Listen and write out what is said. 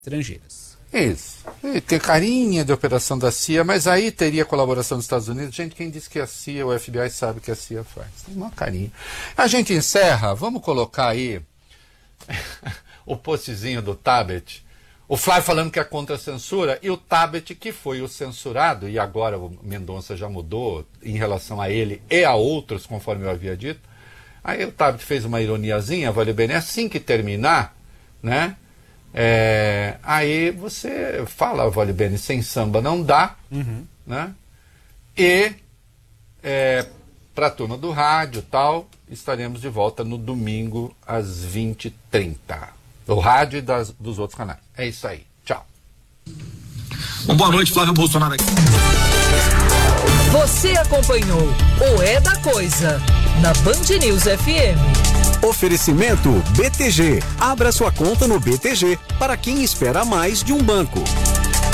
estrangeiras. Isso. E tem carinha de operação da CIA, mas aí teria colaboração dos Estados Unidos. Gente, quem disse que a CIA, o FBI sabe o que a CIA faz? Tem uma carinha. A gente encerra, vamos colocar aí o postzinho do Tabet. O Flávio falando que é contra a censura e o Tabet, que foi o censurado, e agora o Mendonça já mudou em relação a ele e a outros, conforme eu havia dito. Aí o Tabet fez uma ironiazinha, vale bem, assim que terminar, né? Aí você fala, vale bem, sem samba não dá, né? E para a turma do rádio e tal, estaremos de volta no domingo às 20h30. Do rádio e dos outros canais. É isso aí. Tchau. Bom, boa noite, Flávio Bolsonaro aqui. Você acompanhou o É da Coisa na Band News FM. Oferecimento BTG. Abra sua conta no BTG para quem espera mais de um banco.